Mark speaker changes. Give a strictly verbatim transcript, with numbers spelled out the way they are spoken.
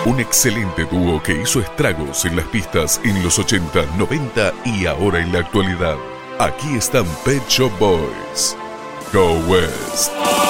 Speaker 1: Un excelente dúo que hizo estragos en las pistas en los ochenta, noventa y ahora en la actualidad. Aquí están Pet Shop Boys. Go West.